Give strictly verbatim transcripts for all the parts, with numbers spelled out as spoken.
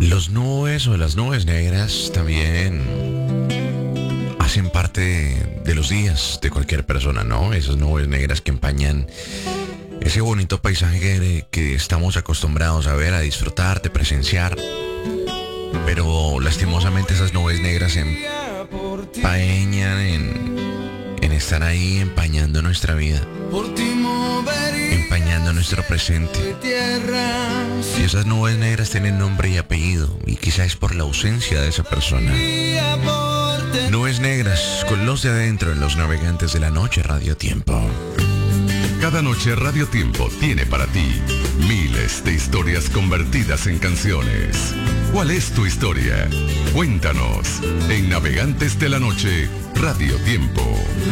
Los nubes o las nubes negras también hacen parte de los días de cualquier persona, ¿no? Esas nubes negras que empañan ese bonito paisaje que, que estamos acostumbrados a ver, a disfrutar, de presenciar. Pero lastimosamente esas nubes negras empañan en, en estar ahí empañando nuestra vida, empañando nuestro presente. Y esas nubes negras tienen nombre y apellido, y quizá es por la ausencia de esa persona. Nubes negras con los de adentro en Los Navegantes de la Noche, Radio Tiempo. Cada noche Radio Tiempo tiene para ti miles de historias convertidas en canciones. ¿Cuál es tu historia? Cuéntanos en Navegantes de la Noche, Radio Tiempo.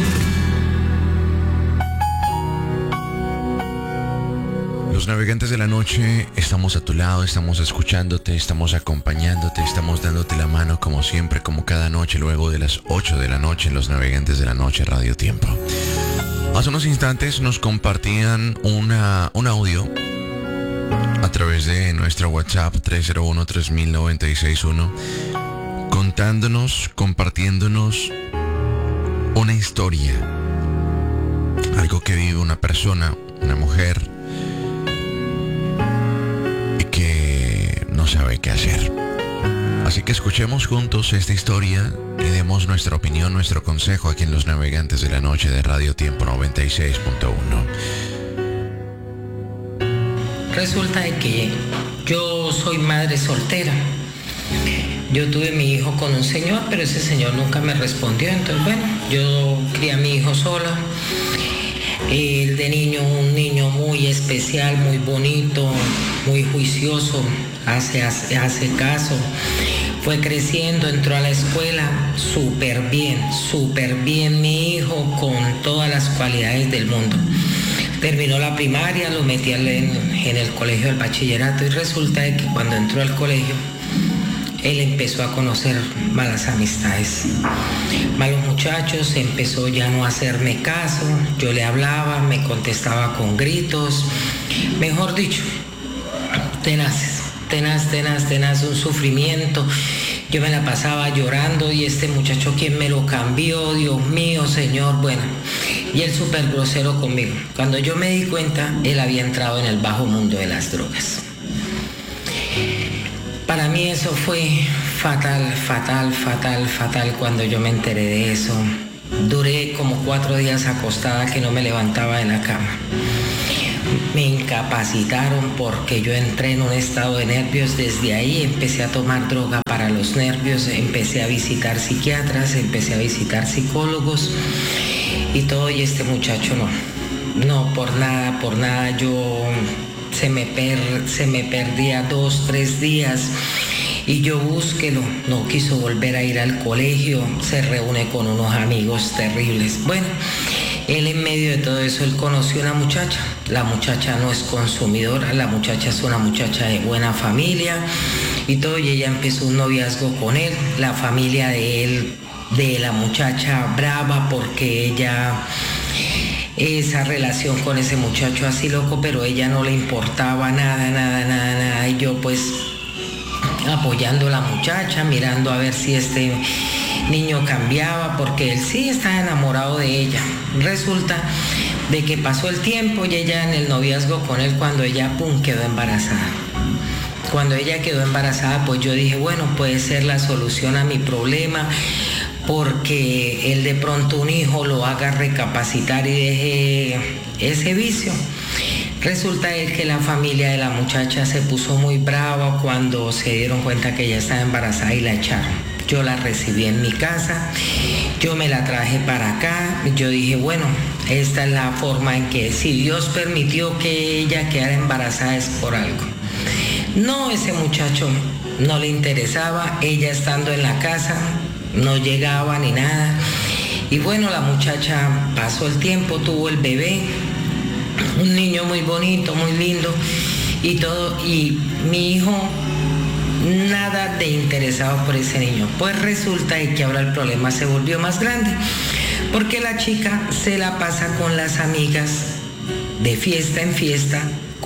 Los Navegantes de la Noche, estamos a tu lado, estamos escuchándote, estamos acompañándote, estamos dándote la mano como siempre, como cada noche, luego de las ocho de la noche en Los Navegantes de la Noche, Radio Tiempo. Hace unos instantes nos compartían una, un audio a través de nuestro WhatsApp tres cero uno, tres mil, noventa y seis uno, contándonos, compartiéndonos una historia, algo que vive una persona, una mujer, y que no sabe qué hacer. Así que escuchemos juntos esta historia y demos nuestra opinión, nuestro consejo aquí en Los Navegantes de la Noche de Radio Tiempo noventa y seis punto uno. Resulta de que yo soy madre soltera. Yo tuve mi hijo con un señor, pero ese señor nunca me respondió. Entonces, bueno, yo crié a mi hijo sola. El de niño, un niño muy especial, muy bonito, muy juicioso, hace, hace, hace caso. Fue creciendo, entró a la escuela súper bien, súper bien mi hijo, con todas las cualidades del mundo. Terminó la primaria, lo metí en, en el colegio del bachillerato y resulta de que cuando entró al colegio, él empezó a conocer malas amistades, malos muchachos, empezó ya no a hacerme caso, yo le hablaba, me contestaba con gritos, mejor dicho, tenaces, tenaz, tenaz, tenaz, un sufrimiento. Yo me la pasaba llorando y este muchacho, ¿quién me lo cambió? Dios mío, Señor, bueno. Y él súper grosero conmigo. Cuando yo me di cuenta, él había entrado en el bajo mundo de las drogas. Para mí eso fue fatal, fatal, fatal, fatal cuando yo me enteré de eso. Duré como cuatro días acostada que no me levantaba de la cama. Me incapacitaron porque yo entré en un estado de nervios. Desde ahí empecé a tomar droga para los nervios, empecé a visitar psiquiatras, empecé a visitar psicólogos y todo, y este muchacho no, no, por nada, por nada, yo se me, per, se me perdía dos, tres días y yo búsquelo, no quiso volver a ir al colegio, se reúne con unos amigos terribles. Bueno, él en medio de todo eso, él conoció una muchacha, la muchacha no es consumidora, la muchacha es una muchacha de buena familia y todo, y ella empezó un noviazgo con él, la familia de él, de la muchacha brava porque ella, esa relación con ese muchacho así loco, pero ella no le importaba nada, nada, nada, nada, y yo pues apoyando a la muchacha, mirando a ver si este niño cambiaba, porque él sí estaba enamorado de ella. Resulta de que pasó el tiempo y ella en el noviazgo con él, cuando ella pum, quedó embarazada. Cuando ella quedó embarazada, pues yo dije, bueno, puede ser la solución a mi problema, porque él de pronto un hijo lo haga recapacitar y deje ese vicio. Resulta que la familia de la muchacha se puso muy brava cuando se dieron cuenta que ella estaba embarazada y la echaron. Yo la recibí en mi casa, yo me la traje para acá, yo dije, bueno, esta es la forma en que si Dios permitió que ella quedara embarazada es por algo. No, ese muchacho no le interesaba, ella estando en la casa no llegaba ni nada. Y bueno, la muchacha pasó el tiempo, tuvo el bebé, un niño muy bonito, muy lindo y todo, y mi hijo nada de interesado por ese niño. Pues resulta que ahora el problema se volvió más grande, porque la chica se la pasa con las amigas de fiesta en fiesta,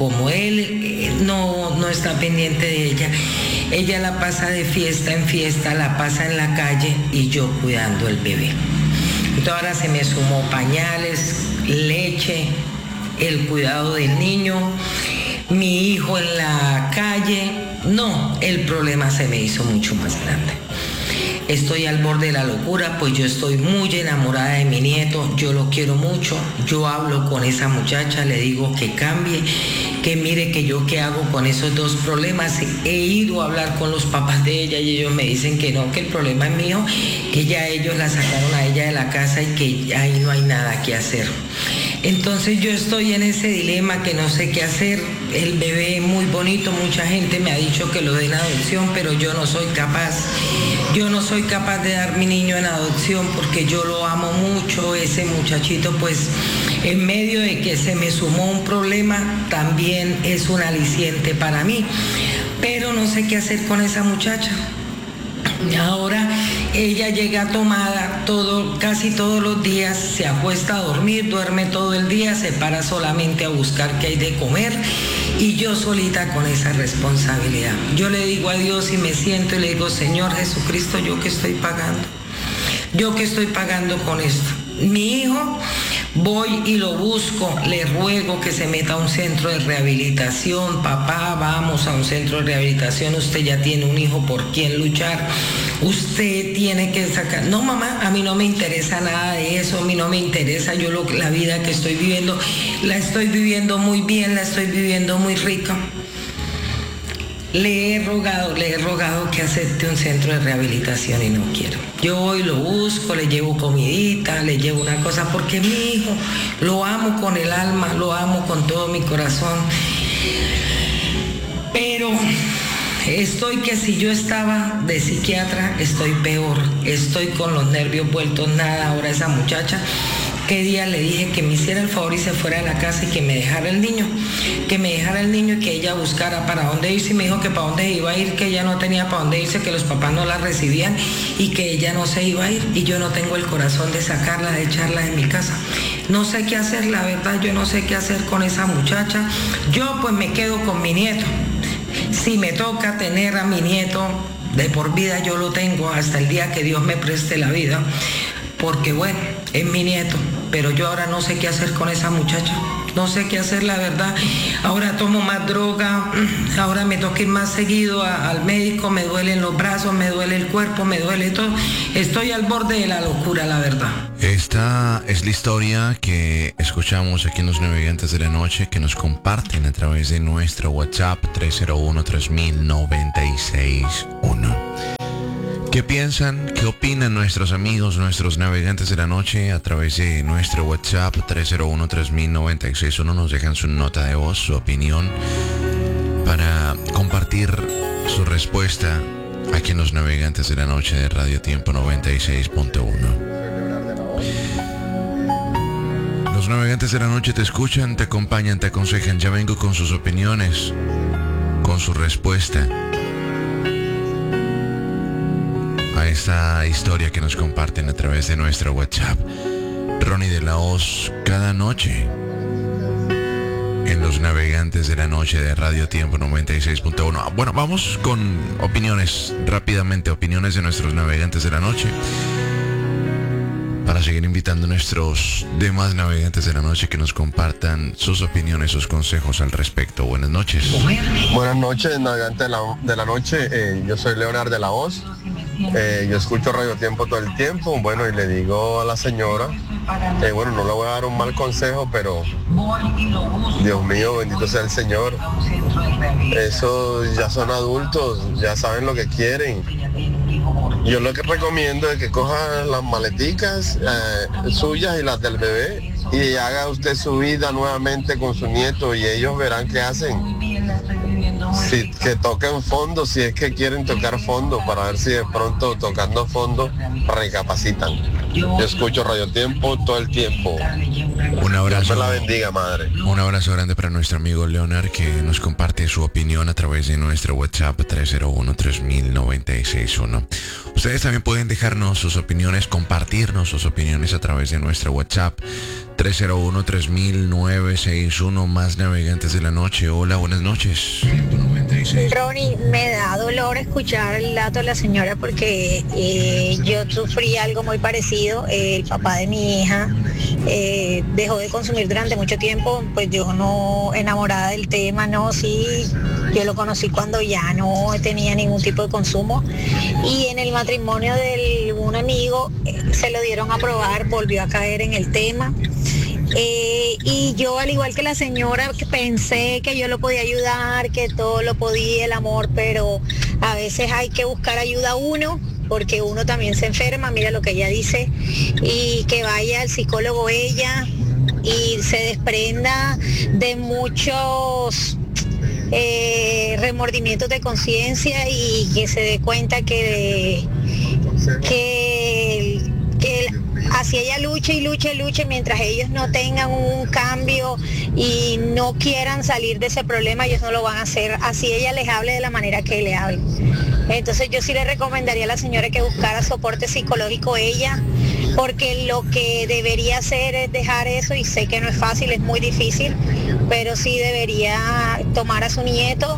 como él eh, no, no está pendiente de ella, ella la pasa de fiesta en fiesta, la pasa en la calle y yo cuidando el bebé. Entonces ahora se me sumó pañales, leche, el cuidado del niño, mi hijo en la calle. No, el problema se me hizo mucho más grande. Estoy al borde de la locura, pues yo estoy muy enamorada de mi nieto, yo lo quiero mucho, yo hablo con esa muchacha, le digo que cambie, que mire que yo qué hago con esos dos problemas. He ido a hablar con los papás de ella y ellos me dicen que no, que el problema es mío, que ya ellos la sacaron a ella de la casa y que ahí no hay nada que hacer. Entonces yo estoy en ese dilema que no sé qué hacer. El bebé es muy bonito, mucha gente me ha dicho que lo den en adopción, pero yo no soy capaz. Yo no soy capaz de dar mi niño en adopción porque yo lo amo mucho. Ese muchachito, pues, en medio de que se me sumó un problema, también es un aliciente para mí. Pero no sé qué hacer con esa muchacha. Ahora ella llega tomada todo, casi todos los días, se acuesta a dormir, duerme todo el día, se para solamente a buscar qué hay de comer y yo solita con esa responsabilidad. Yo le digo a Dios y me siento y le digo, Señor Jesucristo, ¿yo qué estoy pagando? ¿Yo qué estoy pagando con esto? Mi hijo, voy y lo busco, le ruego que se meta a un centro de rehabilitación. Papá, vamos a un centro de rehabilitación, usted ya tiene un hijo por quien luchar, usted tiene que sacar. No, mamá, a mí no me interesa nada de eso, a mí no me interesa, yo lo, la vida que estoy viviendo, la estoy viviendo muy bien, la estoy viviendo muy rica. Le he rogado, le he rogado que acepte un centro de rehabilitación y no quiero. Yo voy, lo busco, le llevo comidita, le llevo una cosa, porque mi hijo lo amo con el alma, lo amo con todo mi corazón. Pero estoy que si yo estaba de psiquiatra, estoy peor. Estoy con los nervios vueltos nada. Ahora esa muchacha, qué día le dije que me hiciera el favor y se fuera de la casa y que me dejara el niño, que me dejara el niño y que ella buscara para dónde irse. Y me dijo que para dónde iba a ir, que ella no tenía para dónde irse, que los papás no la recibían y que ella no se iba a ir. Y yo no tengo el corazón de sacarla, de echarla de mi casa. No sé qué hacer, la verdad, yo no sé qué hacer con esa muchacha. Yo pues me quedo con mi nieto. Si me toca tener a mi nieto de por vida, yo lo tengo hasta el día que Dios me preste la vida. Porque bueno, es mi nieto, pero yo ahora no sé qué hacer con esa muchacha, no sé qué hacer, la verdad. Ahora tomo más droga, ahora me toca ir más seguido a, al médico, me duelen los brazos, me duele el cuerpo, me duele todo. Estoy al borde de la locura, la verdad. Esta es la historia que escuchamos aquí en Los Navegantes de la Noche, que nos comparten a través de nuestro WhatsApp tres cero uno, tres mil, noventa y seis uno. ¿Qué piensan? ¿Qué opinan nuestros amigos, nuestros navegantes de la noche a través de nuestro WhatsApp tres cero uno, tres mil, noventa y seis uno? Nos dejan su nota de voz, su opinión, para compartir su respuesta aquí en Los Navegantes de la Noche de Radio Tiempo noventa y seis punto uno. Los Navegantes de la Noche te escuchan, te acompañan, te aconsejan. Ya vengo con sus opiniones, con su respuesta a esta historia que nos comparten a través de nuestro WhatsApp. Ronnie de la Hoz, cada noche en Los Navegantes de la Noche de Radio Tiempo noventa y seis punto uno. Bueno, vamos con opiniones, rápidamente, opiniones de nuestros navegantes de la noche, para seguir invitando a nuestros demás navegantes de la noche que nos compartan sus opiniones, sus consejos al respecto. Buenas noches. Buenas noches, navegantes de la, de la noche. Eh, yo soy Leonard de la Hoz. Eh, yo escucho Radio Tiempo todo el tiempo. Bueno, y le digo a la señora, eh, bueno, no le voy a dar un mal consejo, pero Dios mío, bendito sea el Señor. Esos ya son adultos, ya saben lo que quieren. Yo lo que recomiendo es que coja las maleticas eh, suyas y las del bebé y haga usted su vida nuevamente con su nieto y ellos verán qué hacen. Si, que toquen fondo, si es que quieren tocar fondo, para ver si de pronto tocando fondo recapacitan. Yo escucho Radio Tiempo todo el tiempo. Un abrazo. Dios la bendiga, madre. Un abrazo grande para nuestro amigo Leonard, que nos comparte su opinión a través de nuestro WhatsApp tres cero uno, tres mil, noventa y seis uno. Ustedes también pueden dejarnos sus opiniones, compartirnos sus opiniones a través de nuestro WhatsApp tres cero uno, tres mil, novecientos sesenta y uno. Más navegantes de la noche. Hola, buenas noches. Ronnie, me da dolor escuchar el dato de la señora porque eh, yo sufrí algo muy parecido. Eh, el papá de mi hija eh, dejó de consumir durante mucho tiempo, pues yo no enamorada del tema, no, sí, yo lo conocí cuando ya no tenía ningún tipo de consumo, y en el matrimonio de un amigo eh, se lo dieron a probar, volvió a caer en el tema. Eh, y yo, al igual que la señora, pensé que yo lo podía ayudar, que todo lo podía, el amor, pero a veces hay que buscar ayuda a uno, porque uno también se enferma, mira lo que ella dice, y que vaya al psicólogo ella y se desprenda de muchos eh, remordimientos de conciencia y que se dé cuenta que, que, que así ella lucha y lucha y lucha, mientras ellos no tengan un cambio y no quieran salir de ese problema, ellos no lo van a hacer, así ella les hable de la manera que le hable. Entonces yo sí le recomendaría a la señora que buscara soporte psicológico ella, porque lo que debería hacer es dejar eso, y sé que no es fácil, es muy difícil, pero sí debería tomar a su nieto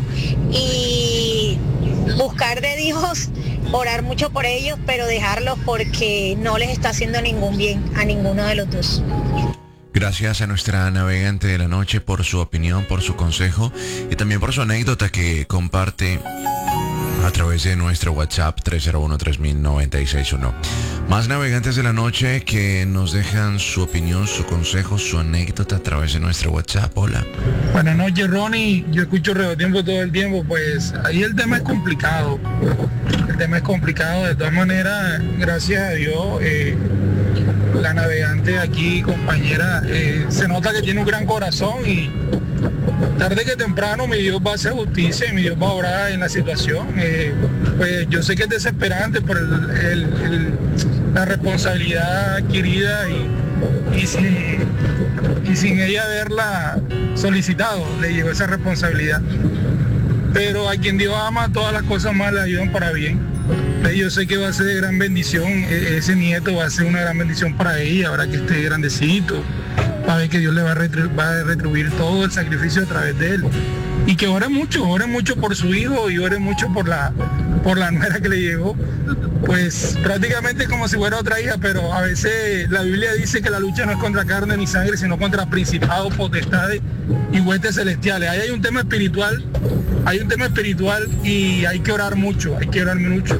y buscar de Dios, orar mucho por ellos, pero dejarlos porque no les está haciendo ningún bien a ninguno de los dos. Gracias a nuestra navegante de la noche por su opinión, por su consejo y también por su anécdota que comparte a través de nuestro WhatsApp tres cero uno, tres mil, noventa y seis uno. Más navegantes de la noche que nos dejan su opinión, su consejo, su anécdota a través de nuestro WhatsApp. Hola. Buenas noches, Ronnie. Yo escucho Radio Tiempo todo el tiempo. Pues ahí el tema es complicado. El tema es complicado. De todas maneras, gracias a Dios, eh, la navegante aquí, compañera, eh, se nota que tiene un gran corazón, y tarde que temprano mi Dios va a hacer justicia y mi Dios va a obrar en la situación. Eh, pues yo sé que es desesperante por el, el, el, la responsabilidad adquirida y, y, sin, y sin ella haberla solicitado, le llegó esa responsabilidad. Pero a quien Dios ama, todas las cosas malas le ayudan para bien. Yo sé que va a ser de gran bendición, ese nieto va a ser una gran bendición para ella, ahora que esté grandecito, va a ver que Dios le va a, retru- va a retribuir todo el sacrificio a través de él. Y que ore mucho, ore mucho por su hijo y ore mucho por la, por la nuera que le llegó. Pues prácticamente como si fuera otra hija, pero a veces la Biblia dice que la lucha no es contra carne ni sangre, sino contra principados, potestades y huestes celestiales. Ahí hay un tema espiritual, hay un tema espiritual y hay que orar mucho, hay que orar mucho.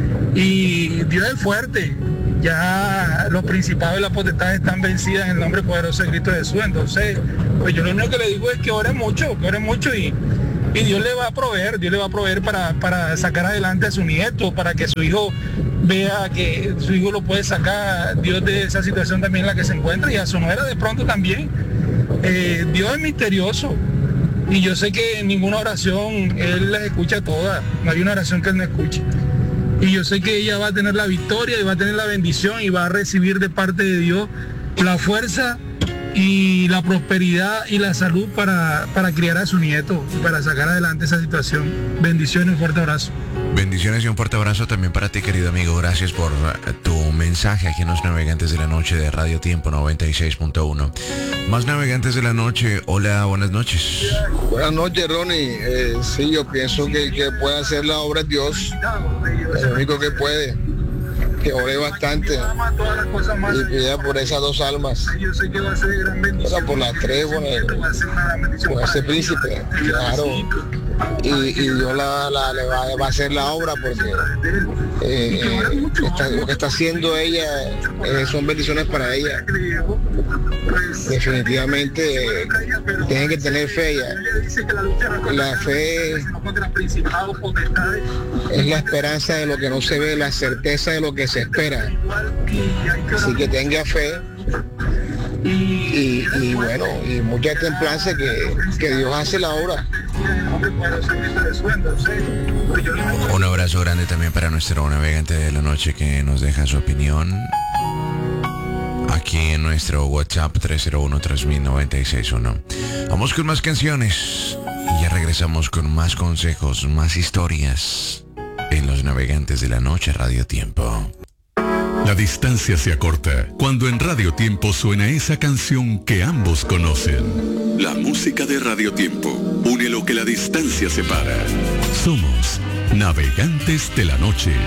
Y Dios es fuerte, ya los principados y las potestades están vencidas en el nombre poderoso de Cristo Jesús. Entonces, pues yo lo único que le digo es que ore mucho, que ore mucho y, y Dios le va a proveer, Dios le va a proveer para, para sacar adelante a su nieto, para que su hijo vea que su hijo lo puede sacar, Dios, de esa situación también en la que se encuentra, y a su nuera de pronto también. Eh, Dios es misterioso y yo sé que en ninguna oración Él las escucha todas, no hay una oración que Él no escuche. Y yo sé que ella va a tener la victoria y va a tener la bendición y va a recibir de parte de Dios la fuerza y la prosperidad y la salud para, para criar a su nieto, para sacar adelante esa situación. Bendiciones, un fuerte abrazo. Bendiciones y un fuerte abrazo también para ti, querido amigo. Gracias por uh, tu mensaje aquí en los Navegantes de la Noche de Radio Tiempo noventa y seis punto uno. Más Navegantes de la Noche, hola, buenas noches. Buenas noches, Ronnie. Eh, sí, yo pienso que, que puede hacer la obra de Dios, es lo único que puede. Que ore bastante y pida por esas dos almas, o sea, por las tres, por, el, por ese príncipe, claro, y, y Dios la, la, le va, va a hacer la obra, porque eh, está, lo que está haciendo ella eh, son bendiciones para ella. Definitivamente eh, tienen que tener fe ya. La fe es la esperanza de lo que no se ve, la certeza de lo que se espera. Así que tenga fe y, y bueno, y mucha templanza, que, que Dios hace la obra. Un abrazo grande también para nuestro navegante de la noche que nos deja su opinión. aquí en nuestro WhatsApp tres cero uno, tres mil, noventa y seis uno. Vamos con más canciones y ya regresamos con más consejos, más historias en Los Navegantes de la Noche Radio Tiempo. La distancia se acorta cuando en Radio Tiempo suena esa canción que ambos conocen. La música de Radio Tiempo une lo que la distancia separa. Somos Navegantes de la Noche.